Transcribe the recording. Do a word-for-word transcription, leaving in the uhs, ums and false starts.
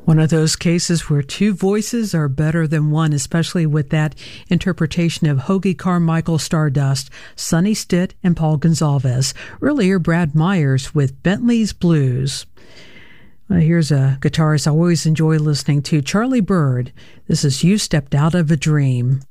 One of those cases where two voices are better than one, especially with that interpretation of Hoagy Carmichael Stardust, Sonny Stitt, and Paul Gonsalves. Earlier, Brad Myers with Bentley's Blues. Well, here's a guitarist I always enjoy listening to, Charlie Byrd. This is You Stepped Out of a Dream.